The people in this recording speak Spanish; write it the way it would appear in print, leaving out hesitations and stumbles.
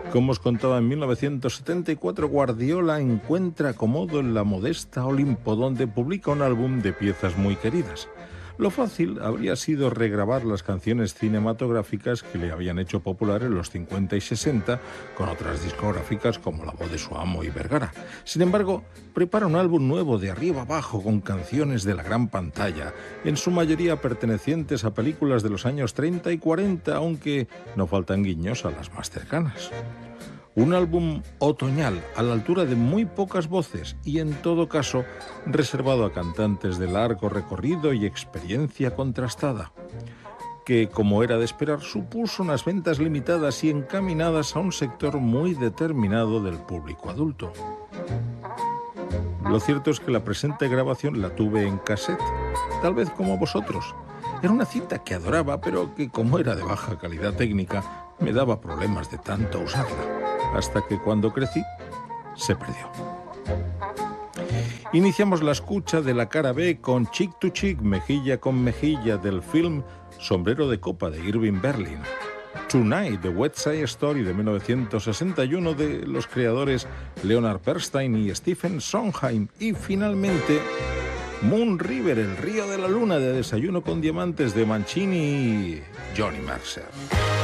Como os contaba, en 1974 Guardiola encuentra acomodo en la modesta Olimpo, donde publica un álbum de piezas muy queridas. Lo fácil habría sido regrabar las canciones cinematográficas que le habían hecho popular en los 50 y 60 con otras discográficas como La Voz de su Amo y Vergara. Sin embargo, prepara un álbum nuevo de arriba abajo con canciones de la gran pantalla, en su mayoría pertenecientes a películas de los años 30 y 40, aunque no faltan guiños a las más cercanas. Un álbum otoñal, a la altura de muy pocas voces y, en todo caso, reservado a cantantes de largo recorrido y experiencia contrastada, que, como era de esperar, supuso unas ventas limitadas y encaminadas a un sector muy determinado del público adulto. Lo cierto es que la presente grabación la tuve en cassette, tal vez como vosotros. Era una cinta que adoraba, pero que, como era de baja calidad técnica, me daba problemas de tanto usarla. Hasta que cuando crecí, se perdió. Iniciamos la escucha de la cara B con Cheek to Cheek, mejilla con mejilla, del film Sombrero de Copa de Irving Berlin. Tonight, de West Side Story de 1961, de los creadores Leonard Bernstein y Stephen Sondheim. Y finalmente, Moon River, el río de la luna, de Desayuno con Diamantes, de Mancini y Johnny Mercer.